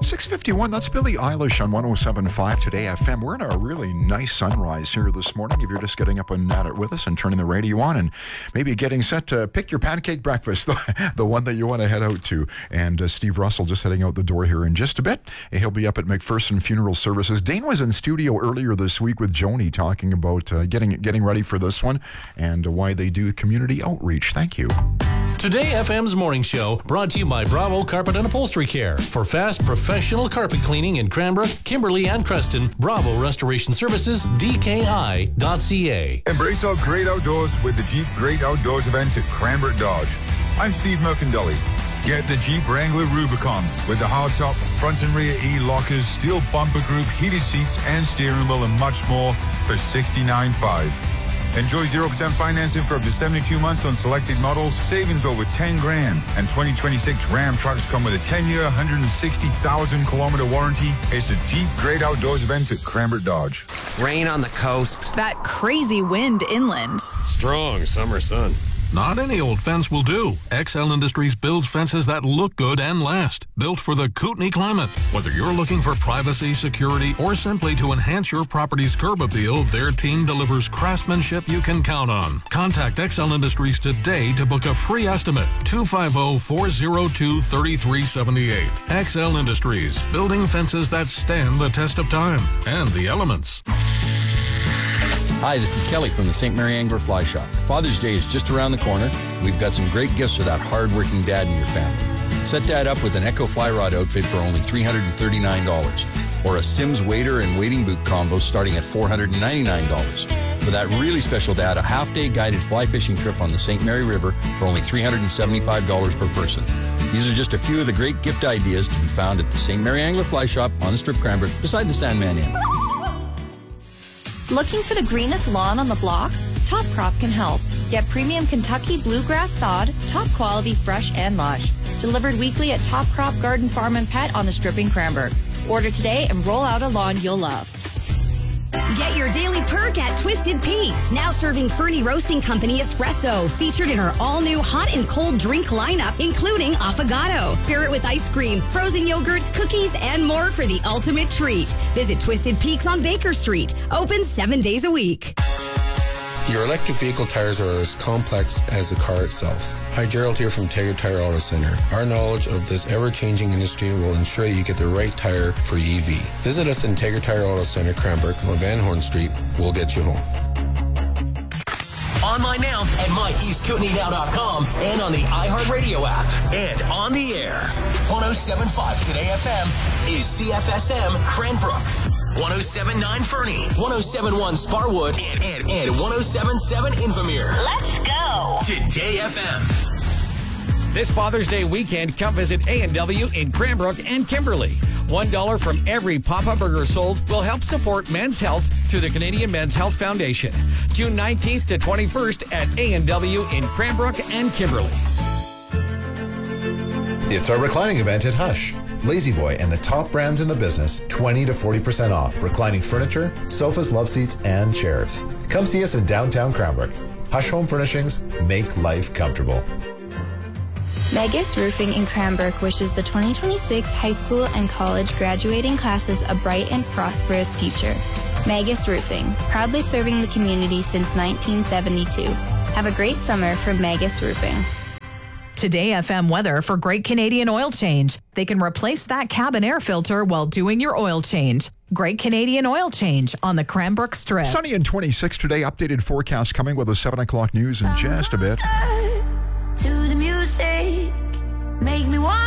6:51, that's Billie Eilish on 107.5 Today FM. We're in a really nice sunrise here this morning. If you're just getting up and at it with us and turning the radio on and maybe getting set to pick your pancake breakfast, the one that you want to head out to. And Steve Russell just heading out the door here in just a bit. He'll be up at McPherson Funeral Services. Dane was in studio earlier this week with Joni talking about getting ready for this one and why they do community outreach. Thank you. Today FM's morning show brought to you by Bravo Carpet and Upholstery Care. For fast, professional carpet cleaning in Cranbrook, Kimberley, and Creston, Bravo Restoration Services, DKI.ca. Embrace our great outdoors with the Jeep Great Outdoors event at Cranbrook Dodge. I'm Steve Mercandeli. Get the Jeep Wrangler Rubicon with the hardtop, front and rear E-lockers, steel bumper group, heated seats, and steering wheel, and much more for $69,500. Enjoy 0% financing for up to 72 months on selected models, savings over $10,000. And 2026 Ram trucks come with a 10-year, 160,000-kilometer warranty. It's a Jeep Great Outdoors event at Cranbrook Dodge. Rain on the coast. That crazy wind inland. Strong summer sun. Not any old fence will do. XL Industries builds fences that look good and last. Built for the Kootenay climate. Whether you're looking for privacy, security, or simply to enhance your property's curb appeal, their team delivers craftsmanship you can count on. Contact XL Industries today to book a free estimate. 250-402-3378. XL Industries. Building fences that stand the test of time and the elements. Hi, this is Kelly from the St. Mary Angler Fly Shop. Father's Day is just around the corner. We've got some great gifts for that hard-working dad in your family. Set dad up with an Echo Fly Rod outfit for only $339, or a Sims wader and wading boot combo starting at $499. For that really special dad, a half-day guided fly fishing trip on the St. Mary River for only $375 per person. These are just a few of the great gift ideas to be found at the St. Mary Angler Fly Shop on the Strip Cranbrook beside the Sandman Inn. Looking for the greenest lawn on the block? Top Crop can help. Get premium Kentucky bluegrass sod, top quality, fresh and lush. Delivered weekly at Top Crop Garden Farm and Pet on the Strip in Cranbrook. Order today and roll out a lawn you'll love. Get your daily perk at Twisted Peaks. Now serving Fernie Roasting Company espresso, featured in our all-new hot and cold drink lineup, including affogato. Pair it with ice cream, frozen yogurt, cookies, and more for the ultimate treat. Visit Twisted Peaks on Baker Street. Open 7 days a week. Your electric vehicle tires are as complex as the car itself. Hi, Gerald here from Taylor Tire Auto Center. Our knowledge of this ever-changing industry will ensure you get the right tire for your EV. Visit us in Taylor Tire Auto Center, Cranbrook, on Van Horn Street. We'll get you home. Online now at myeastkootenaynow.com and on the iHeartRadio app and on the air. 107.5 Today FM is CFSM Cranbrook. 107.9 Fernie, 107.1 Sparwood, and 107.7 Invermere. Let's go. Today FM. This Father's Day weekend, come visit A&W in Cranbrook and Kimberley. $1 from every Papa Burger sold will help support men's health through the Canadian Men's Health Foundation. June 19th to 21st at A&W in Cranbrook and Kimberley. It's our reclining event at Hush. Lazy Boy and the top brands in the business, 20 to 40% off reclining furniture, sofas, love seats, and chairs. Come see us in downtown Cranbrook. Hush Home Furnishings, make life comfortable. Megas Roofing in Cranbrook wishes the 2026 high school and college graduating classes a bright and prosperous future. Megas Roofing, proudly serving the community since 1972. Have a great summer from Megas Roofing. Today FM weather for Great Canadian Oil Change. They can replace that cabin air filter while doing your oil change. Great Canadian Oil Change on the Cranbrook Strip. Sunny and 26 today. Updated forecast coming with the 7 o'clock news in just a bit. To the music, make me want